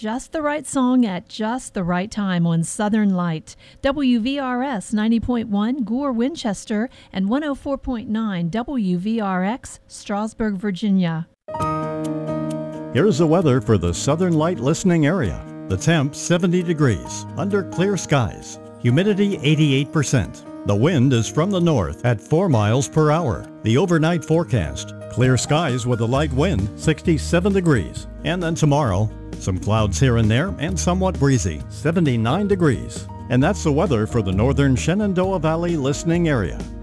just the right song at just the right time on Southern Light. WVRS 90.1 Gore, Winchester, and 104.9 WVRX, Strasburg, Virginia. Here's the weather for the Southern Light listening area. The temp 70 degrees, under clear skies. Humidity 88%. The wind is from the north at 4 miles per hour. The overnight forecast, clear skies with a light wind, 67 degrees. And then tomorrow, some clouds here and there and somewhat breezy, 79 degrees. And that's the weather for the northern Shenandoah Valley listening area.